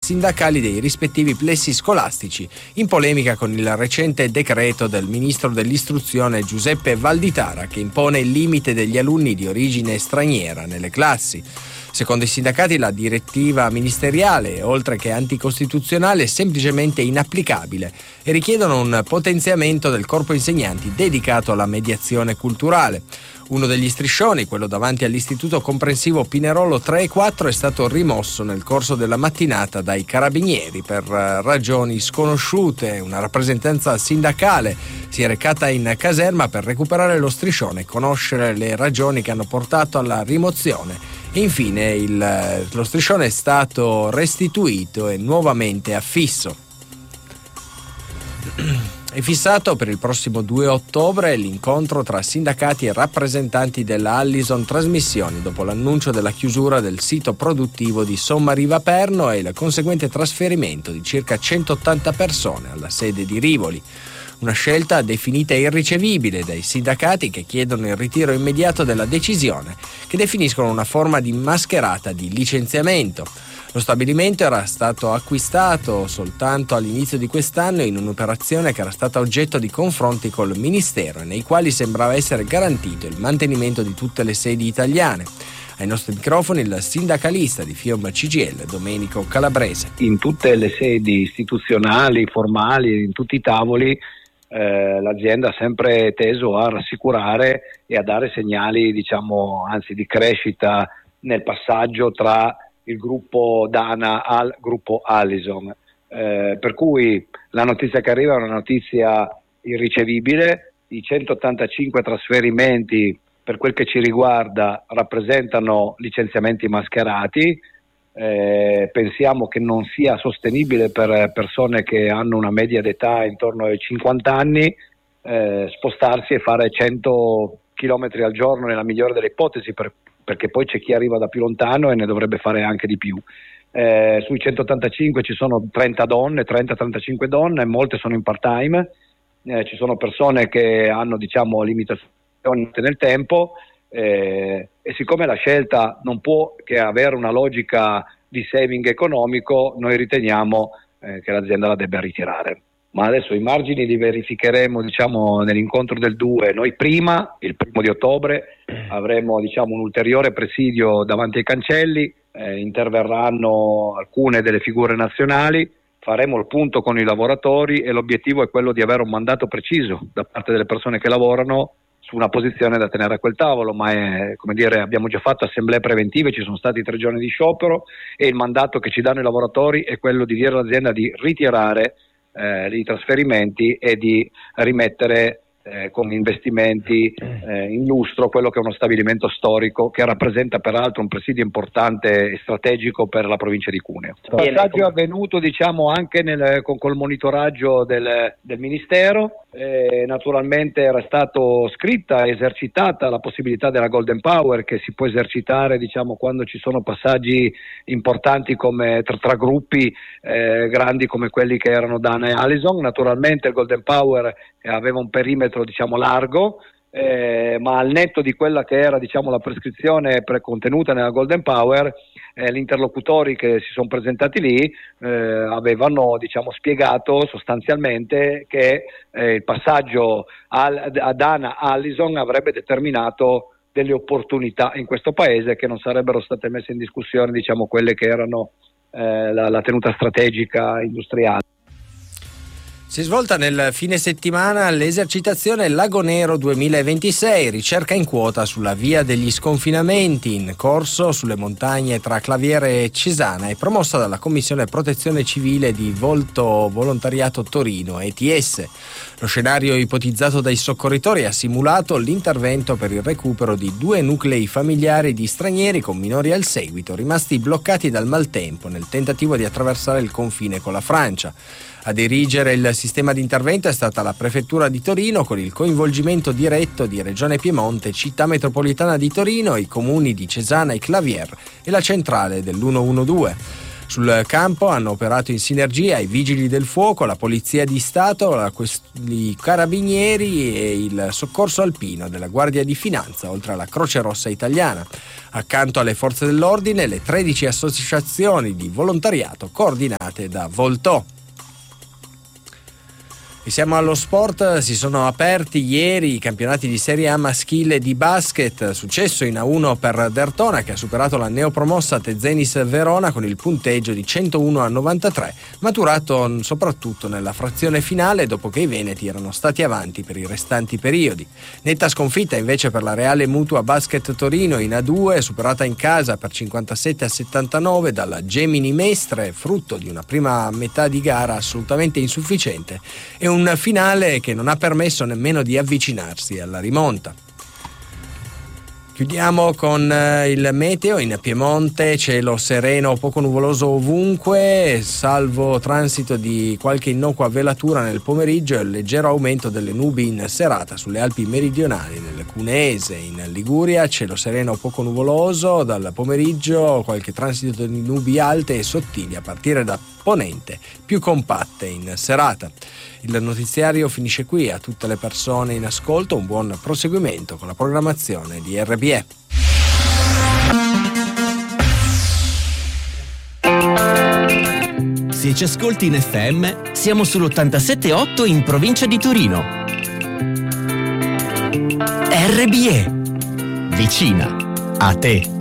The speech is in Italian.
sindacali dei rispettivi plessi scolastici, in polemica con il recente decreto del ministro dell'istruzione Giuseppe Valditara che impone il limite degli alunni di origine straniera nelle classi. Secondo i sindacati la direttiva ministeriale, oltre che anticostituzionale, è semplicemente inapplicabile e richiedono un potenziamento del corpo insegnanti dedicato alla mediazione culturale. Uno degli striscioni, quello davanti all'Istituto Comprensivo Pinerolo 3 e 4, è stato rimosso nel corso della mattinata dai carabinieri per ragioni sconosciute. Una rappresentanza sindacale si è recata in caserma per recuperare lo striscione e conoscere le ragioni che hanno portato alla rimozione. E infine lo striscione è stato restituito e nuovamente affisso. È fissato per il prossimo 2 ottobre l'incontro tra sindacati e rappresentanti della Allison Trasmissioni dopo l'annuncio della chiusura del sito produttivo di Sommariva Perno e il conseguente trasferimento di circa 180 persone alla sede di Rivoli. Una scelta definita irricevibile dai sindacati che chiedono il ritiro immediato della decisione, che definiscono una forma di mascherata di licenziamento. Lo stabilimento era stato acquistato soltanto all'inizio di quest'anno in un'operazione che era stata oggetto di confronti col Ministero e nei quali sembrava essere garantito il mantenimento di tutte le sedi italiane. Ai nostri microfoni il sindacalista di FIOM CGIL, Domenico Calabrese. In tutte le sedi istituzionali, formali, in tutti i tavoli, l'azienda ha sempre teso a rassicurare e a dare segnali, anzi di crescita nel passaggio tra il gruppo Dana al gruppo Allison, per cui la notizia che arriva è una notizia irricevibile. I 185 trasferimenti per quel che ci riguarda rappresentano licenziamenti mascherati. Pensiamo che non sia sostenibile per persone che hanno una media d'età intorno ai 50 anni spostarsi e fare 100 chilometri al giorno nella migliore delle ipotesi, perché poi c'è chi arriva da più lontano e ne dovrebbe fare anche di più. Sui 185 ci sono 30-35 donne, molte sono in part time, ci sono persone che hanno limitazioni nel tempo, e siccome la scelta non può che avere una logica di saving economico, noi riteniamo che l'azienda la debba ritirare. Ma adesso i margini li verificheremo nell'incontro del 2. Noi prima, il 1 di ottobre, avremo un ulteriore presidio davanti ai cancelli, interverranno alcune delle figure nazionali, faremo il punto con i lavoratori e l'obiettivo è quello di avere un mandato preciso da parte delle persone che lavorano su una posizione da tenere a quel tavolo, ma abbiamo già fatto assemblee preventive, ci sono stati 3 giorni di sciopero e il mandato che ci danno i lavoratori è quello di dire all'azienda di ritirare i trasferimenti e di rimettere con investimenti in lustro quello che è uno stabilimento storico che rappresenta peraltro un presidio importante e strategico per la provincia di Cuneo. Il passaggio è avvenuto anche col monitoraggio del Ministero. Naturalmente era stato scritta e esercitata la possibilità della Golden Power, che si può esercitare quando ci sono passaggi importanti come tra gruppi grandi come quelli che erano Dana e Allison. Naturalmente il Golden Power aveva un perimetro largo, ma al netto di quella che era la prescrizione contenuta nella Golden Power, gli interlocutori che si sono presentati lì avevano spiegato sostanzialmente che il passaggio a Dana Allison avrebbe determinato delle opportunità in questo paese che non sarebbero state messe in discussione quelle che erano la tenuta strategica industriale. Si è svolta nel fine settimana l'esercitazione Lago Nero 2026, ricerca in quota sulla via degli sconfinamenti in corso sulle montagne tra Claviere e Cesana e promossa dalla Commissione Protezione Civile di Volto Volontariato Torino ETS. Lo scenario ipotizzato dai soccorritori ha simulato l'intervento per il recupero di 2 nuclei familiari di stranieri con minori al seguito, rimasti bloccati dal maltempo nel tentativo di attraversare il confine con la Francia. A dirigere il sistema di intervento è stata la Prefettura di Torino con il coinvolgimento diretto di Regione Piemonte, Città Metropolitana di Torino, i comuni di Cesana e Clavier e la centrale dell'112. Sul campo hanno operato in sinergia i Vigili del Fuoco, la Polizia di Stato, i Carabinieri e il Soccorso Alpino della Guardia di Finanza, oltre alla Croce Rossa Italiana. Accanto alle forze dell'ordine, le 13 associazioni di volontariato coordinate da Voltò. E siamo allo sport, si sono aperti ieri i campionati di Serie A maschile di basket, successo in A1 per Dertona che ha superato la neopromossa Tezenis Verona con il punteggio di 101-93, maturato soprattutto nella frazione finale dopo che i veneti erano stati avanti per i restanti periodi. Netta sconfitta invece per la Reale Mutua Basket Torino in A2, superata in casa per 57-79 dalla Gemini Mestre, frutto di una prima metà di gara assolutamente insufficiente e un finale che non ha permesso nemmeno di avvicinarsi alla rimonta. Chiudiamo con il meteo. In Piemonte cielo sereno, poco nuvoloso ovunque, salvo transito di qualche innocua velatura nel pomeriggio e il leggero aumento delle nubi in serata sulle Alpi meridionali, nel Cuneese, in Liguria cielo sereno, poco nuvoloso, dal pomeriggio qualche transito di nubi alte e sottili a partire da ponente, più compatte in serata. Il notiziario finisce qui. A tutte le persone in ascolto un buon proseguimento con la programmazione di RBE. Se ci ascolti in FM, siamo sull'87.8 in provincia di Torino. RBE, vicina a te.